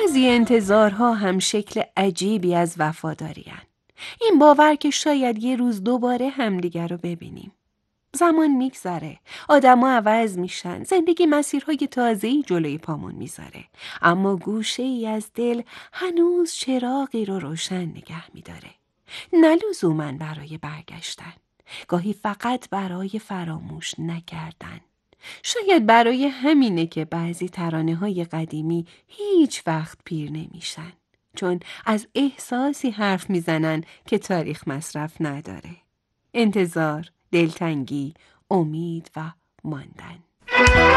بعضی انتظارها هم شکل عجیبی از وفاداری‌اند. این باور که شاید یه روز دوباره همدیگر رو ببینیم. زمان میگذره، آدما عوض میشن، زندگی مسیرهای تازه‌ای جلوی پامون میذاره، اما گوشه ای از دل هنوز چراغی رو روشن نگه میداره. نه لزوماً برای برگشتن، گاهی فقط برای فراموش نکردن. شاید برای همینه که بعضی ترانه‌های قدیمی هیچ وقت پیر نمیشن، چون از احساسی حرف میزنن که تاریخ مصرف نداره. انتظار، دلتنگی، امید و ماندن.